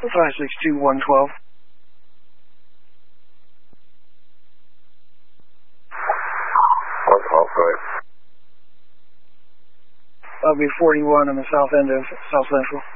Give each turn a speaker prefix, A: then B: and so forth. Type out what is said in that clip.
A: 562-112. That'll be 41 on the south end of South Central.